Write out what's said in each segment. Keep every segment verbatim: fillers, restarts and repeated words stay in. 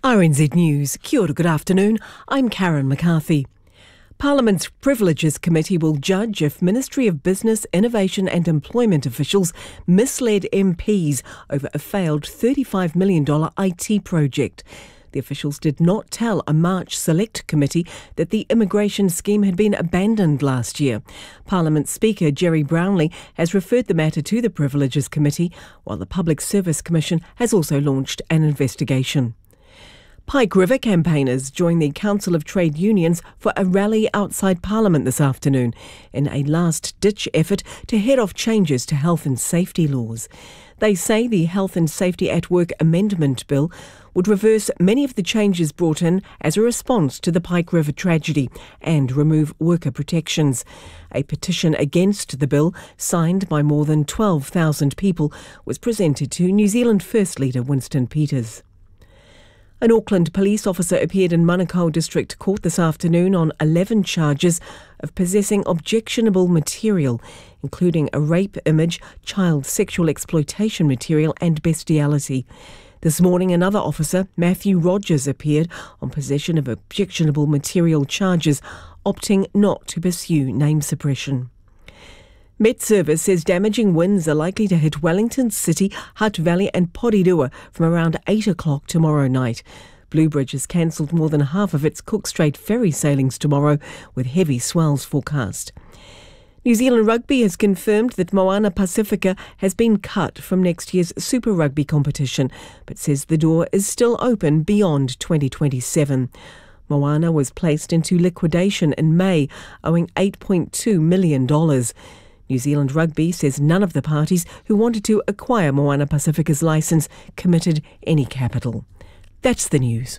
R N Z News. Kia ora, good afternoon. I'm Karen McCarthy. Parliament's Privileges Committee will judge if Ministry of Business, Innovation and Employment officials misled M Ps over a failed thirty-five million dollars I T project. The officials did not tell a March Select Committee that the immigration scheme had been abandoned last year. Parliament Speaker Jerry Brownlee has referred the matter to the Privileges Committee, while the Public Service Commission has also launched an investigation. Pike River campaigners join the Council of Trade Unions for a rally outside Parliament this afternoon in a last-ditch effort to head off changes to health and safety laws. They say the Health and Safety at Work Amendment Bill would reverse many of the changes brought in as a response to the Pike River tragedy and remove worker protections. A petition against the bill, signed by more than twelve thousand people, was presented to New Zealand First Leader Winston Peters. An Auckland police officer appeared in Manukau District Court this afternoon on eleven charges of possessing objectionable material, including a rape image, child sexual exploitation material and bestiality. This morning, another officer, Matthew Rogers, appeared on possession of objectionable material charges, opting not to pursue name suppression. Met Service says damaging winds are likely to hit Wellington City, Hutt Valley and Porirua from around eight o'clock tomorrow night. Bluebridge has cancelled more than half of its Cook Strait ferry sailings tomorrow, with heavy swells forecast. New Zealand Rugby has confirmed that Moana Pacifica has been cut from next year's Super Rugby competition, but says the door is still open beyond twenty twenty-seven. Moana was placed into liquidation in May, owing eight point two million dollars. New Zealand Rugby says none of the parties who wanted to acquire Moana Pacifica's licence committed any capital. That's the news.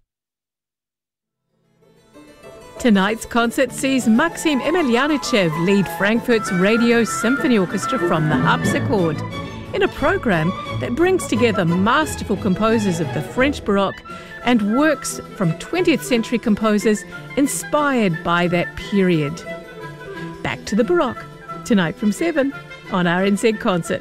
Tonight's concert sees Maxim Emelianichev lead Frankfurt's Radio Symphony Orchestra from the harpsichord, in a programme that brings together masterful composers of the French Baroque and works from twentieth century composers inspired by that period. Back to the Baroque, tonight from seven on R N Z Concert.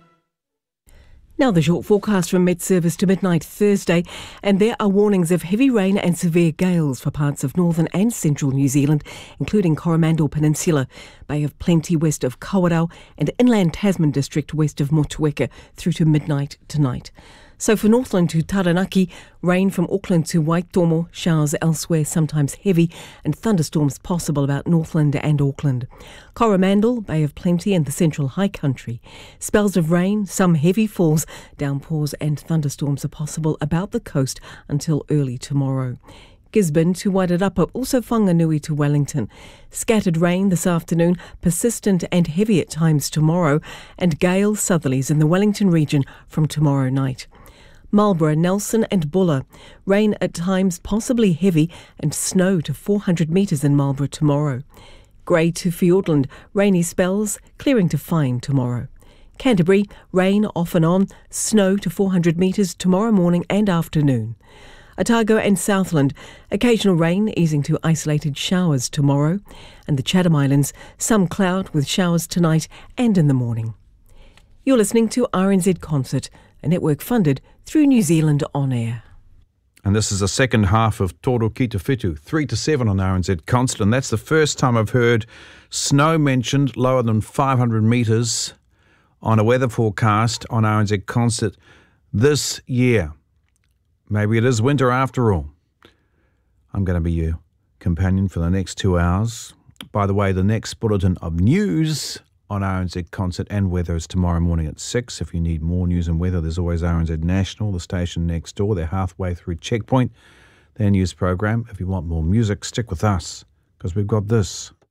Now the short forecast from Met Service to midnight Thursday, and there are warnings of heavy rain and severe gales for parts of northern and central New Zealand, including Coromandel Peninsula, Bay of Plenty west of Kawerau, and inland Tasman district west of Motueka through to midnight tonight. So for Northland to Taranaki, rain from Auckland to Waitomo, showers elsewhere, sometimes heavy, and thunderstorms possible about Northland and Auckland. Coromandel, Bay of Plenty and the Central High Country. Spells of rain, some heavy falls, downpours and thunderstorms are possible about the coast until early tomorrow. Gisborne to Wairarapa, also Whanganui to Wellington. Scattered rain this afternoon, persistent and heavy at times tomorrow, and gale southerlies in the Wellington region from tomorrow night. Marlborough, Nelson and Buller. Rain at times possibly heavy and snow to four hundred metres in Marlborough tomorrow. Grey to Fiordland, rainy spells, clearing to fine tomorrow. Canterbury, rain off and on, snow to four hundred metres tomorrow morning and afternoon. Otago and Southland, occasional rain easing to isolated showers tomorrow. And the Chatham Islands, some cloud with showers tonight and in the morning. You're listening to R N Z Concert, a network funded through New Zealand On Air. And this is the second half of Toro Ki Te Whitu, three to seven on R N Z Concert, and that's the first time I've heard snow mentioned lower than five hundred metres on a weather forecast on R N Z Concert this year. Maybe it is winter after all. I'm going to be your companion for the next two hours. By the way, the next bulletin of news on R N Z Concert and weather is tomorrow morning at six. If you need more news and weather, there's always R N Z National, the station next door. They're halfway through Checkpoint, their news program. If you want more music, stick with us, because we've got this.